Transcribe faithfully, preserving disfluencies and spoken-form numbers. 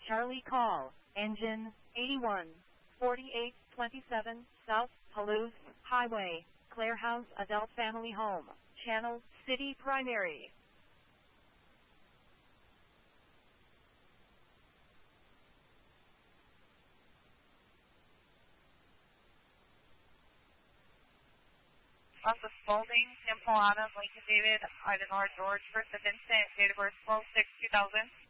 Charlie call, engine eighty-one forty-eight twenty-seven, South Palouse Highway, Clare House Adult Family Home, Channel City Primary. Office Spalding, Tim Paul Adams, Lincoln David, Ivan R. George, First of Vincent, date of birth twelve six two thousand.